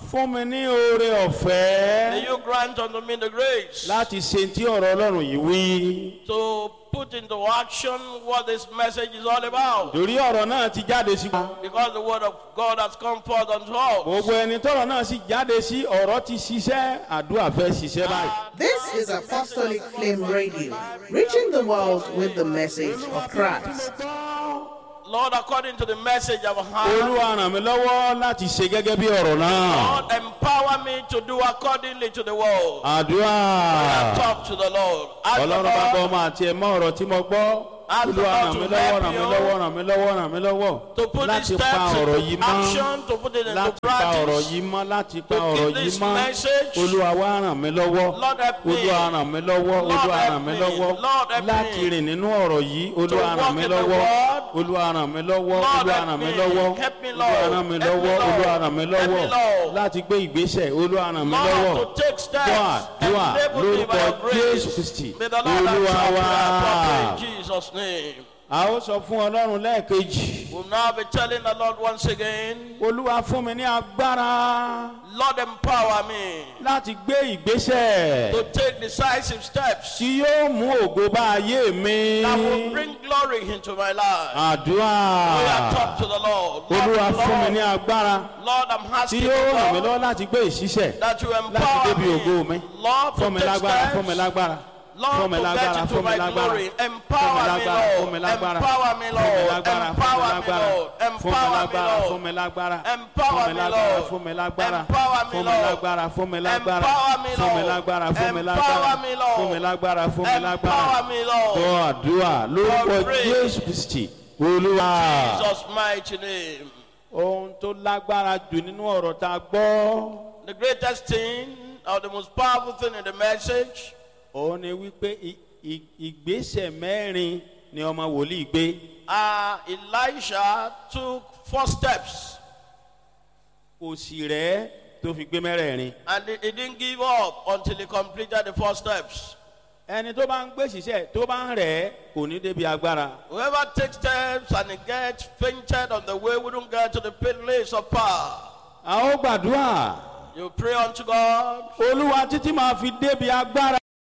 Fún mi ní oore ọ̀fẹ́. May you grant unto me the grace Láti ṣe tí ọ̀rọ̀ Ọlọ́run yìí wí. to put into action what this message is all about. Torí ọ̀rọ̀ náà ti jáde sí wa. Because the word of God has come forth unto us. Gbogbo ẹni tọ́rọ̀ náà sì jáde sí ọ̀rọ̀ ti ṣiṣẹ́, àdúrà fẹ́ ṣiṣẹ́ báyìí. This is Apostolic Flame Radio, reaching the world with the message of Christ. Lord, according to the message I've heard, Olúwa ràn mí lọ́wọ́ láti ṣe gẹ́gẹ́ bí ọ̀rọ̀ náà. Lord, empower me to do accordingly to the word. Àdúrà. Talk to the Lord. Ask the Ọlọ́run bá bọ́ Lord ọmọ àti ẹ̀mọ́ ọ̀rọ̀ tí mo gbọ́. Olúwa ràn mí lọ́wọ́, ràn mí lọ́wọ́, ràn mí lọ́wọ́, ràn mí lọ́wọ́. to put these Láti pa steps ọ̀rọ̀ into yìí mọ́. action, to put it into Láti pa ọ̀rọ̀ practice. yìí mọ́, láti pa To ọ̀rọ̀ keep yìí this mọ́. message. Olúwa wá ràn mí lọ́wọ́. Lord, help me. Olúwa ràn mí lọ́wọ́. Lord, Olúwa help ràn mí me. lọ́wọ́. Lord, help Láti me. rìn nínú ọ̀rọ̀ yìí. Olúwa walk ràn mí in the lọ́wọ́. word. Olúwa ràn mí lọ́wọ́. Lord, Olúwa help ràn mí me. lọ́wọ́. Help me, Olúwa Lord. ràn mí Help me, lọ́wọ́. Lord. Olúwa ràn mí Help me, lọ́wọ́. Lord. Láti gbé ìgbésẹ̀. Olúwa ràn mí lọ́wọ́. Lord, to take steps. Dúà Enable me by lórúkọ your grace. Jésù Kristi. May the Lord Olúwa answer wá. prayer properly in Jesus' name. A ó sọ fún Ọlọ́run lẹ́ẹ̀kejì. We'll now be telling the Lord once again, Olúwa fún mi ní agbára Lord, empower me láti gbé ìgbésẹ̀ to take decisive steps tí yóò mú ògo bá ayé mi. that will bring glory into my life. Àdúrà. We are talk to the Lord. Olúwa fún mi Lord, ní agbára Lord, I'm tí asking yóò ràn mí you, lọ́wọ́ láti gbé ìṣiṣẹ́ that you láti empower débi ògo mi. me. Lord, Fún to mi take lágbára, fún mi steps. lágbára. Lord, Fún mi to get lágbára, into fún mi my lágbára. glory. Empower me, Fún mi Lord. lágbára. Empower me, Fún mi Lord. lágbára, Empower me, Lord. fún mi Empower me, lágbára, fún Lord. mi lágbára. Empower me, Lord. Fún mi lágbára, Empower me, fún mi Lord. lágbára, fún mi lágbára. Empower me, Fún mi Lord. lágbára, fún mi lágbára. Empower me, Lord. Fún mi lágbára, fún mi lágbára. Empower me, Lord. Gbọ́ àdúrà lórúkọ Lord, pray. Jésù Kristi. Olúwa. Jesus' mighty name. Ohun tó lágbára jù nínú ọ̀rọ̀ tá a gbọ́. The greatest thing, or the most powerful thing in the message, Òun ni wípé ìgbésẹ̀ mẹ́rin ni ọmọ wòlíì gbé. Elisha took 4 steps Kò sì rẹ̀ tó fi gbé mẹ́rẹ̀ẹ̀rin. and he didn't give up until he completed the 4 steps. Ẹni tó bá ń gbé ṣiṣẹ́ tó bá ń rẹ̀ kò ní débi agbára. Whoever takes steps and he gets fainted on the way wouldn't get to the place of power. A ó gbàdúrà. You pray unto God, Olúwa títí máa fi débi agbára.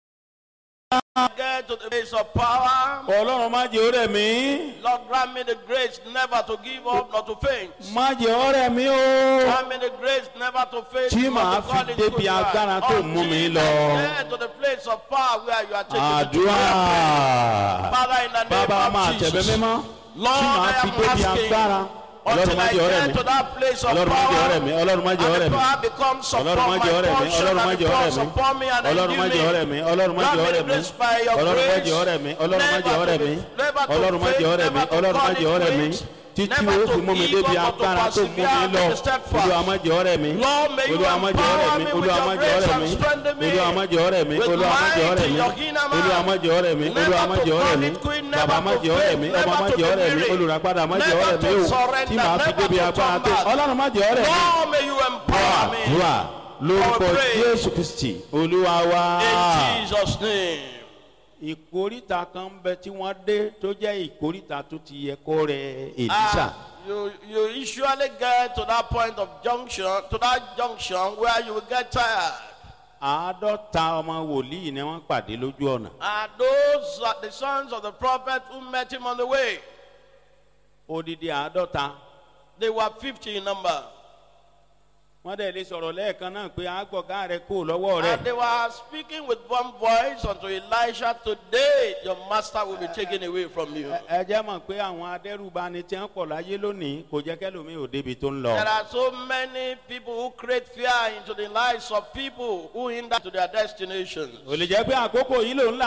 get to the place of power. Ọlọ́run má jẹ́ ó rẹ̀ mí. Lord, grant me the grace never to give up, not to faint. Má jẹ́ ó rẹ̀ mí o. Grant me the grace never to faint, Tí not màá to fall fi into débi pride. agbára tó mú mi Until lọ. I get to the place of power where you are taking me to. Àdúrà. Father, in the name Bàbá máa of tẹ̀bẹ́ Jesus, mímọ́. Lord, Tí màá I fi am débi asking agbára. Ọlọ́run until má I jẹ́ ó rẹ̀ get mí. to that place of Ọlọ́run má jẹ́ ó rẹ̀ mí. power, Ọlọ́run má jẹ́ ó and rẹ̀ the mí. power becomes Ọlọ́run upon má my jẹ́ ó rẹ̀ mí. portion, Ọlọ́run má and jẹ́ ó rẹ̀ becomes mí. upon me and Ọlọ́run má jẹ́ ó rẹ̀ mí. Ọlọ́run má Grant jẹ́ ó me the rẹ̀ mí. grace by your Ọlọ́run má grace, jẹ́ ó rẹ̀ mí. Ọlọ́run má jẹ́ ó rẹ̀ mí. never to Ọlọ́run má jẹ́ ó rẹ̀ mí. faint, Ọlọ́run má jẹ́ ó rẹ̀ mí. never to Títí never o to fi mú mi give débi up, but to agbára tó mú mi persevere, lọ. to step fast. Olúwa má jẹ́ ó rẹ̀ mí. Lord, may you Olúwa má jẹ́ ó rẹ̀ empower mí. me with Olúwa your má jẹ́ ó grace rẹ̀ and mí. strengthen me Olúwa má jẹ́ ó rẹ̀ mí. with Olúwa má jẹ́ ó might rẹ̀ in mí. your inner man. Olúwa má jẹ́ ó rẹ̀ mí. Never Olúwa má to jẹ́ ó rẹ̀ call mí. it quit, Bàbá never má to jẹ́ ó rẹ̀ mí. fail, Ọmọ má never jẹ́ ó to rẹ̀ mí. be weary, Olùràpadà má jẹ́ ó never rẹ̀ mí to o. surrender, Tí màá fi never débi to agbára turn tó. back. Ọlọ́run má jẹ́ ó rẹ̀ mí. Lord, may you empower me. Àdúrà lórúkọ Our praise. Jésù Kristi Olúwa wa. In Jesus' name. Ìkóríta kan ń bẹ tí wọ́n dé tó jẹ́ ìkóríta tó ti yẹ kó rẹ̀ Èlíṣà. You usually get to that point of junction, to that junction where you will get tired. 50 ọmọ wòlíì ni wọ́n pàdé lójú ọ̀nà. Those are the sons of the prophet who met him on the way. Odidi 50. They were 50 in number. Wọ́n dẹ̀ lè sọ̀rọ̀ lẹ́ẹ̀kan náà pé àgbọ̀gá rẹ̀ kò lọ́wọ́ rẹ̀. And they were speaking with one voice unto Elisha, today your master will be taken away from you. Ẹ jẹ́ mọ̀ pé àwọn adẹ́rùbani tí wọ́n pọ̀ láyé lónìí kò jẹ́ kẹ́lòmíì ò débi tó ń lọ. There are so many people who create fear into the lives of people who hinder to their destinations. Ò lè jẹ́ pé àkókò yìí ló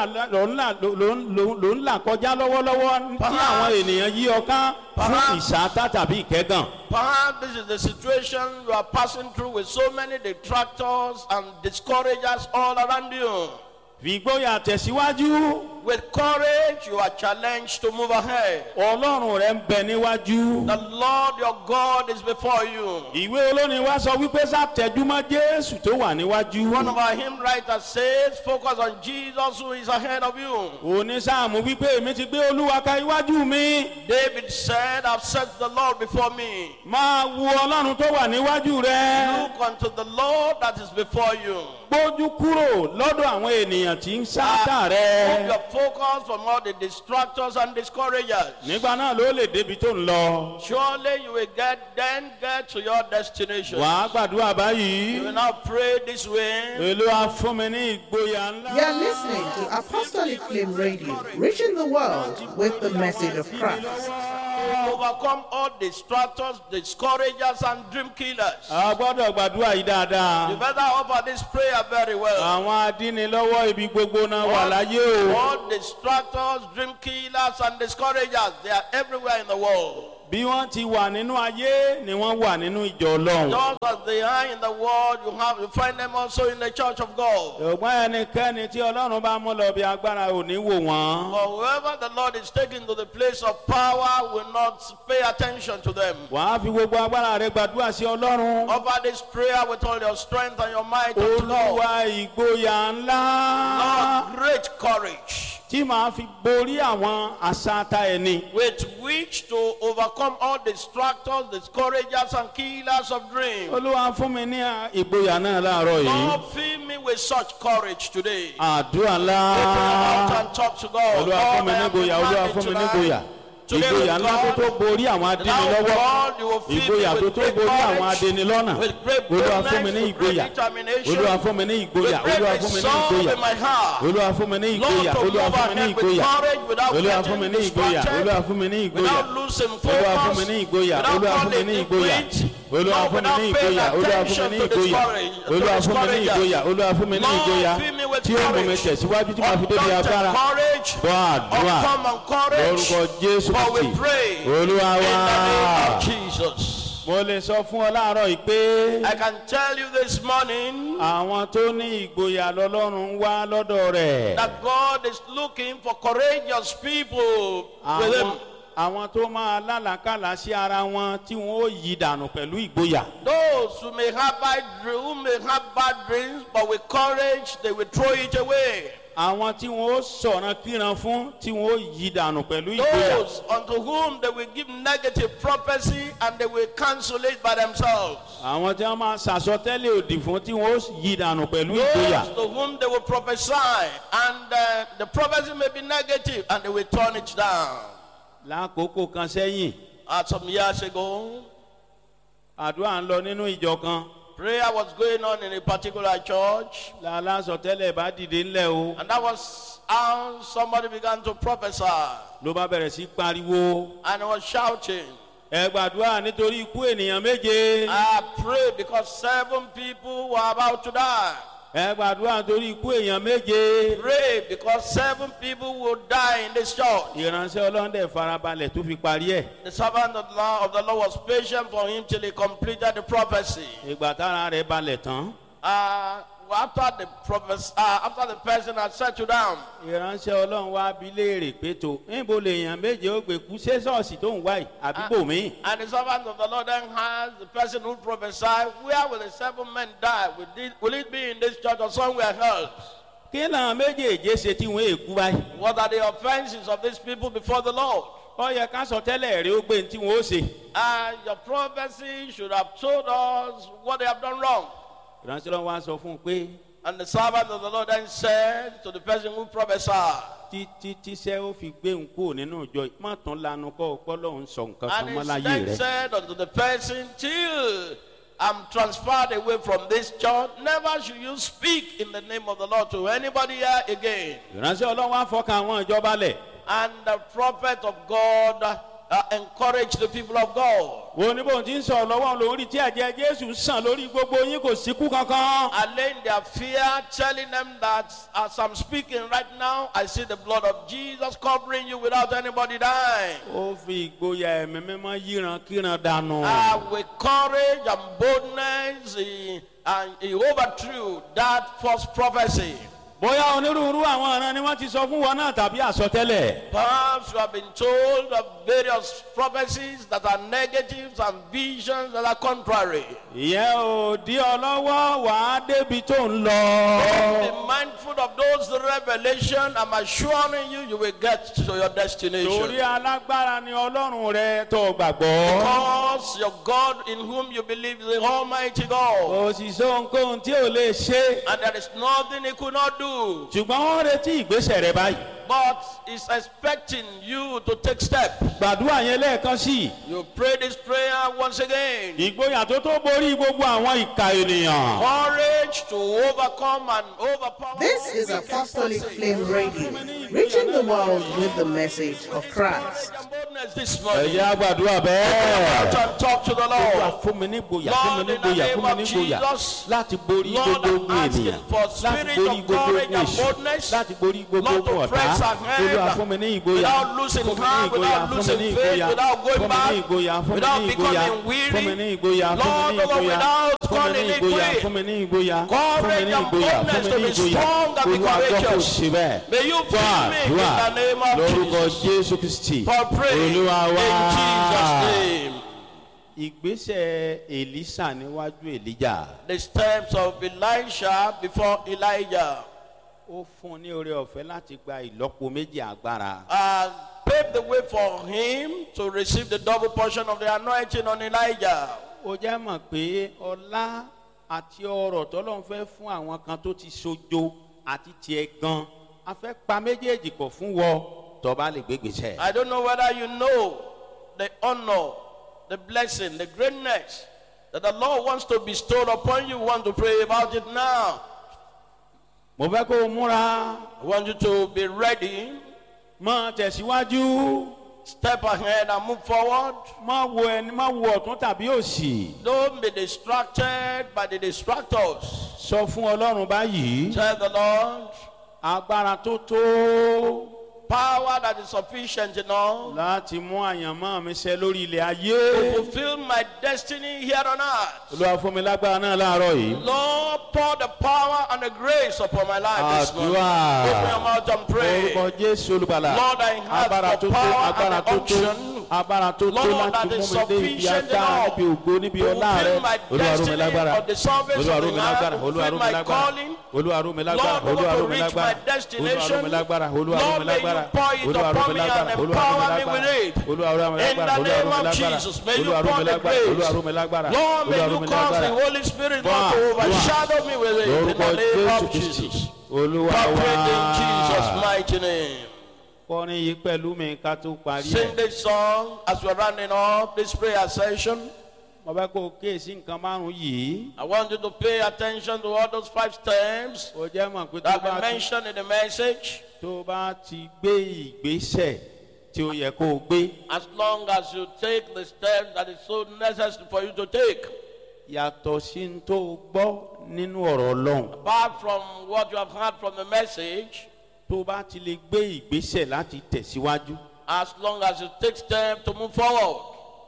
ń là kọjá lọ́wọ́lọ́wọ́ tí àwọn ènìyàn yí ọká fún ìṣáátá tàbí ìkẹ́gàn. Perhaps this is the situation you are passing through with so many detractors and discouragers all around you. Fi ìgboyà tẹ̀síwájú. With courage, you are challenged to move ahead. Ọlọ́run rẹ ń bẹ níwájú. The Lord your God is before you. Ìwé olórin wa sọ wípé sátẹjúmọ́ Jésù tó wà níwájú. One of our hymn writers says, focus on Jesus who is ahead of you. Onísáàmù wípé èmi ti gbé Olúwa ka iwájú mi. David said, I've set the Lord before me. Máa wo Ọlọ́run tó wà níwájú rẹ. Look unto the Lord that is before you. Gbójú kúrò lọ́dọ̀ àwọn ènìyàn tí ń sáátà rẹ. Move your focus from all the distractors and discouragers. Nígbà náà ló lè débi tó ń lọ. Surely you will get to your destination. Wàá gbàdúrà báyìí. You will now pray this way. Olúwa fún mi ní ìgboyà ńlá. You are listening to Apostolic Flame Radio, reaching the world with the message of Christ. Overcome all distractors, discouragers, and dream killers. A gbọ́dọ̀ gbàdúrà yìí dáadáa. You better offer this prayer very well. Àwọn adínilọ́wọ́ ibi gbogbo náà wà láyé o. All distractors, dream killers, and discouragers, they are everywhere in the world. Bí wọ́n ti wà nínú ayé ni wọ́n wà nínú ìjọ Ọlọ́run. Just as they are in the world, you find them also in the church of God. Ṣùgbọ́n ẹnikẹ́ni tí Ọlọ́run bá mú lọ bí agbára ò ní wò wọ́n. For whoever the Lord is taking to the place of power will not pay attention to them. Wàá fi gbogbo agbára rẹ gbàdúrà sí Ọlọ́run. Offer this prayer with all your strength and your might unto God. Olúwa ìgboyà ńlá. Lord, great courage Tí màá fi borí àwọn àṣàtà ẹni. with which to overcome all distractors, discouragers, and killers of dreams. Olúwa fún mi ní ìgboyà náà láàárọ̀ yìí. Lord, fill me with such courage today. Àdúrà ńlá. Open your mouth and talk to God. Olúwa fún Lord, mi I ní am ìgboyà. Olúwa demanding fún mi ní tonight. ìgboyà. Today Ìgboyà with ńlá tó tó God, borí àwọn now adínilọ́wọ́. God, you will fill Ìgboyà me tó with tó great borí àwọn courage, adínilọ́nà. with great Olúwa fún mi boldness, ní with great ìgboyà. determination, Olúwa fún mi ní with ìgboyà. great Olúwa fún mi ní resolve ìgboyà. in my heart. Olúwa fún mi ní Lord, ìgboyà. to Olúwa move fún mi ní ahead with ìgboyà. courage without Olúwa fún mi getting ní ìgboyà. distracted, Olúwa fún mi ní ìgboyà. without losing Olúwa fún mi ní focus, ìgboyà. without Olúwa fún mi falling ní in ìgboyà. quit, Olúwa fún mi ní without paying ìgboyà. Olúwa fún mi attention ní to ìgboyà. Olúwa fún mi ní ìgboyà. Olúwa fún mi ní ìgboyà. Lord, fill me with Tí ó mú mi courage, tẹ̀síwájú tí màá fi débi undaunted agbára. courage, Gbọ́ àdúrà. uncommon courage, Lórúkọ Jésù for we Kristi. pray Olúwa in the name wá. of Jesus. Mo lè sọ fún ọ láàárọ̀ yìí pé I can tell you this morning àwọn tó ní ìgboyà lọ́lọ́run ń wá lọ́dọ̀ rẹ̀. that God is looking for courageous people with Him. Àwọn tó máa lálàkàlà sí ara wọn tí wọn ó yí dànù pẹ̀lú ìgboyà. Those who may have bad dreams, but with courage they will throw it away. Àwọn tí wọn ó sọ̀rọ̀ kíran fún tí wọn ó yí dànù pẹ̀lú ìgboyà. Those unto whom they will give negative prophecy and they will cancel it by themselves. Àwọn tí wọn máa ṣàsọtẹ́lẹ̀ òdì fún tí wọn ó yí dànù pẹ̀lú ìgboyà. Those to whom they will prophesy and the prophecy may be negative and they will turn it down. Lákòókò kan sẹ́yìn, Some years ago, àdúrà ń lọ nínú ìjọ kan. prayer was going on in a particular church, Lálásọtẹ́lẹ̀ bá dìde ńlẹ̀ o. and that was how somebody began to prophesy, Ló bá bẹ̀rẹ̀ sí pariwo. and he was shouting, Ẹ gbàdúrà nítorí ikú ènìyàn méje. I pray because 7 people were about to die. Ẹ gbàdúrà nítorí ikú èèyàn méje. Pray because 7 people will die in this church. Ìránṣẹ́ Ọlọ́run dẹ̀ farabalẹ̀ tó fi parí ẹ̀. The servant of the Lord was patient for him till he completed the prophecy. Ìgbà tára rẹ̀ balẹ̀ tán. After the person had settled down, Ìránṣẹ́ Ọlọ́run wá bi léèrè pé tó níbo lèèyàn méje ó gbé kú ṣé ṣọ́ọ̀ṣì tó ń wá yìí àdúgbò mi. and the servant of the Lord then asked the person who prophesied, where will the 7 men die? Will it be in this church or somewhere else? Kí làwọn méjèèjé ṣe tí wọ́n èkú báyìí? What are the offenses of these people before the Lord? Ó yẹ ká sọ tẹ́lẹ̀ rí ó gbé ní tí wọ́n ó ṣe. Your prophecy should have told us what they have done wrong. Ìránṣẹ́ Ọlọ́run wá sọ fún un pé And the servant of the Lord then said to the person who prophesied, títí tíṣẹ́ ó fi gbé òun kúrò nínú ìjọ má tán lanu kọ́ ọpọ́ lọ́hún sọ nǹkan kan and mọ́ he láyé then rẹ̀. said unto the person, till I'm transferred away from this church, never should you speak in the name of the Lord to anybody here again. Ìránṣẹ́ Ọlọ́run wá fọkàn àwọn ìjọba lẹ̀. And the prophet of God encouraged the people of God. Wo ní bóun ti ń sọ̀rọ̀ lọ́wọ́ lórí tí ẹ̀jẹ̀ Jésù sàn lórí gbogbo yín kò síkú kankan. Allaying their fear, telling them that as I'm speaking right now, I see the blood of Jesus covering you without anybody dying. Ó fi ìgboyà ẹ̀mí mímọ́ yíran kíran dànù. With courage and boldness, he overthrew that false prophecy. bóyá onírúurú àwọn ọ̀ràn ni wọ́n ti sọ fún wọn náà tàbí àsọtẹ́lẹ̀. Perhaps you have been told of various prophecies that are negatives and visions that are contrary. ìyẹn ò dí ọ lọ́wọ́ wàá débi tó ń lọ. Be mindful of those revelations. I'm assuring you, you will get to your destination. torí alágbára ni ọlọ́run rẹ tó gbàgbọ́. Because your God in whom you believe is the Almighty God. kò sì sọ nǹkan tí ò lè ṣe. And there is nothing he could not do. ṣùgbọ́n wọ́n retí ìgbésẹ̀ rẹ báyìí. But he's expecting you to take steps. gbàdúrà yẹn lẹ́ẹ̀kan sí i. You pray this prayer once again. ìgboyà tó borí gbogbo àwọn ìka ènìyàn. Courage to overcome and overpower. This is Apostolic Flame Radio, reaching the world with the message of Christ. This morning. ẹ̀yà gbàdúrà bẹ́ẹ̀. And talk to the Olúwa Lord. fún mi ní ìgboyà fún mi ní ìgboyà fún mi ní ìgboyà láti borí Lord, gbogbo ogun I'm asking ènìyàn for láti spirit borí of gbogbo courage ogun and èṣù boldness. láti borí gbogbo Not to ogun ọ̀tá. press ahead Olúwa fún mi ní ìgboyà without losing fún mi ní heart, ìgboyà without fún mi losing ní faith, ìgboyà without going fún mi back, ní ìgboyà fún mi without ní ìgboyà becoming weary. fún mi ní ìgboyà fún mi Lord, ní ìgboyà without fún mi ní calling it ìgboyà quit. fún mi ní ìgboyà fún mi Courage ní and ìgboyà fún boldness mi to ní be ìgboyà strong and be Olúwa gbọ́ kó courageous. ṣe bẹ́ẹ̀. May you fill me in the name of lórúkọ Jesus. Jésù Kristi For praying in Olúwa wá. Jesus' name. ìgbésẹ̀ Èlíṣà níwájú Èlíjà. The steps of Elisha before Elijah ó fún un ní oore ọ̀fẹ́ láti gba ìlọ́po méjì agbára. paved the way for him to receive the double portion of the anointing on Elijah. ó jẹ́ mọ̀ pé ọlá àti ọrọ̀ tọ́lọ́run fẹ́ fún àwọn kan tó ti sojo àti tiẹ̀ gan a fẹ́ pa méjèèjì pọ̀ fún wọ tó bá lè gbégbèsè. I don't know whether you know the honor, the blessing, the greatness that the Lord wants to bestow upon you. Want to pray about it now. mo fẹ́ kó o múra I want you to be ready. mọ́ tẹ̀síwájú Step ahead and move forward. má wo ẹni má wo ọ̀tún tàbí òsì. Don't be distracted by the distractors. sọ fún Ọlọ́run báyìí Tell the Lord, agbára tó tó power that is sufficient enough láti mú àyànmọ́ mi ṣẹ lórí ilẹ̀ to ayé. fulfill my destiny here on earth. Olúwa fún mi lágbára náà láàárọ̀ yìí. Lord, pour the power and the grace upon my life this morning. Àdúrà. Open your mouth and pray. Orúkọ Jésù Olùgbàlà. Lord, I have Agbára the tó tó, power agbára and the tó tó, unction. agbára tó tó Lord, láti that mú is mi dé ibi sufficient agbára enough níbi ògo níbi to ọlá rẹ. fulfill my Olúwa rú mi destiny lágbára. of the service Olúwa of rú the mi earth, lágbára. to Olúwa fulfill rú mi my lágbára. calling. Olúwa rú mi lágbára. Lord, I Olúwa want rú to mi reach my lágbára. destination. Olúwa rú mi lágbára. Olúwa rú Lord, mi may you lágbára. pour it Olúwa rú upon mi me lágbára. and Olúwa rú mi empower me lágbára. with it. Olúwa rú mi In lágbára. the Olúwa rú name mi of lágbára. Jesus, may you Olúwa rú pour mi the lágbára. Olúwa grace. rú mi lágbára. Lord, may Olúwa rú you mi cause the lágbára. Holy Spirit Wá, not to wá. overshadow me with it. In Lórúkọ the name Jésù of Kristi. Jesus. Olúwa Operate in Jesus' wá. mighty name. Kọrin yìí pẹ̀lú mi ká tó parí Sing ẹ̀. this song as we're rounding up this prayer session. Mo fẹ́ kó o kíyèsí nǹkan márùn-ún yìí. I want you to pay attention to all those 5 steps Ó jẹ́ mọ̀ pé that we mentioned in the message. tó bá ti gbé ìgbésẹ̀ tí ó yẹ kó o gbé. As long as you take the steps that is so necessary for you to take. Yàtọ̀ sí ní tó o gbọ́ nínú ọ̀rọ̀ Ọlọ́run. Apart from what you have heard from the message, Tó bá ti lè gbé ìgbésẹ̀ láti tẹ̀síwájú. as long as you take steps to move forward.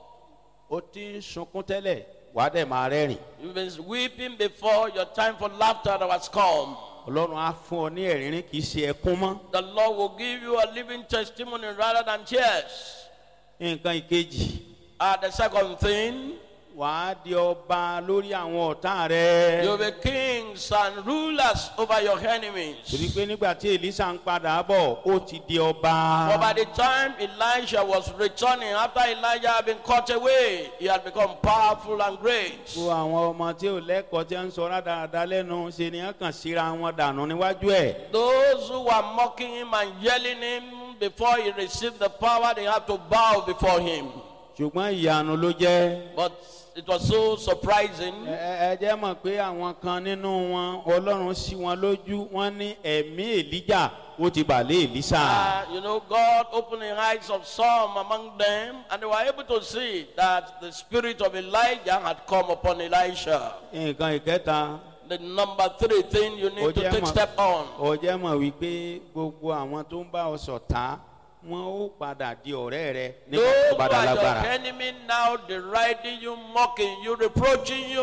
Ó ti ń sunkún tẹ́lẹ̀, wàá dẹ̀ máa rẹ́rìn. You've been weeping before your time for laughter has come. Ọlọ́run á fún ọ ní ẹ̀rín kì í ṣe ẹkún mọ́. The Lord will give you a living testimony rather than tears. Nǹkan ìkejì, The second thing, wàá di ọba lórí àwọn ọ̀tá rẹ. you'll be kings and rulers over your enemies. Torí pé nígbà tí Èlíṣà ń padà bọ̀, ó ti di ọba. For by the time Elisha was returning, after Elijah had been cut away, he had become powerful and great. Gbogbo àwọn ọmọ tí ò lẹ́kọ̀ọ́ tí ń sọ rádaràda lẹ́nu ṣe ni wọ́n kàn síra wọn dànù níwájú ẹ̀. Those who were mocking him and yelling him before he received the power, they had to bow before him. Ṣùgbọ́n ìyanu ló jẹ́. But it was so surprising. Ẹ jẹ́ mọ̀ pé àwọn kan nínú wọn Ọlọ́run ṣí wọn lójú wọ́n ní ẹ̀mí Èlíjà ó ti bà lé Èlíṣà. God opened the eyes of some among them, and they were able to see that the spirit of Elijah had come upon Elisha. Nǹkan ìkẹta. The number 3 thing you need to take step on. Ó jẹ́ mọ̀ wípé gbogbo àwọn tó ń bá ọ ṣọ̀tá wọn ó padà di ọ̀rẹ́ rẹ nígbà tó Those bá who dá are your lágbára. enemy now deriding you, mocking you, reproaching you.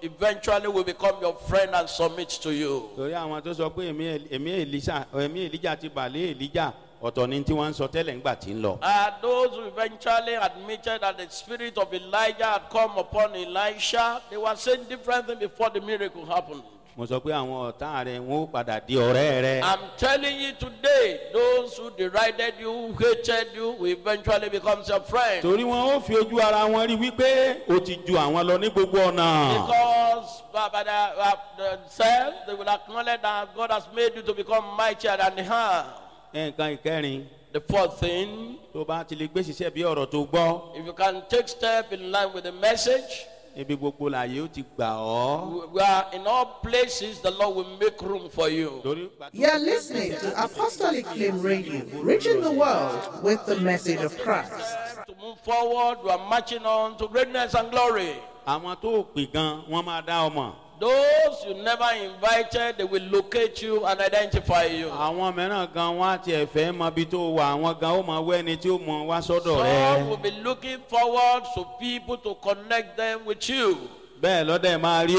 eventually will become your friend and submit to you. torí àwọn tó sọ pé ẹ̀mí Èlíjà ti bà lé Èlíjà ọ̀tọ̀ ni tí wọ́n ń sọ tẹ́lẹ̀ ńgbà tí ń lọ. Those who eventually admitted that the spirit of Elijah had come upon Elisha, they were saying different things before the miracle happened. mo sọ pé àwọn ọ̀tá rẹ̀ wọ́n ó padà di ọ̀rẹ́ rẹ̀. I'm telling you today, those who derided you, who hated you, will eventually become your friend. torí wọn ó fi ojú ara wọn rí wípé o ti ju àwọn lọ ní gbogbo ọ̀nà. Because by themselves, they will acknowledge that God has made you to become mightier than they are. nǹkan ìkẹrin. The fourth thing, tó bá ti lè gbé ṣiṣẹ́ bí ọ̀rọ̀ tó gbọ́. if you can take step in line with the message, ibi gbogbo láàyè ó ti gbà ọ́. we are in all places, the Lord will make room for you. torí You're listening to Apostolic Flame Radio, reaching the world with the message of Christ. To move forward, we are marching on to greatness and glory. àwọn tó pè gan wọ́n máa dá ọmọ. Those you never invited, they will locate you and identify you. àwọn mìíràn gan wọ́n á tiẹ̀ fẹ́ mọ ibi tó wà àwọn gan ó mọ wẹ́ni tí ó mọ wá sọ́dọ̀ Some will rẹ̀. be looking forward to people to connect them with you. bẹ́ẹ̀ lọ́dẹ̀ máa rí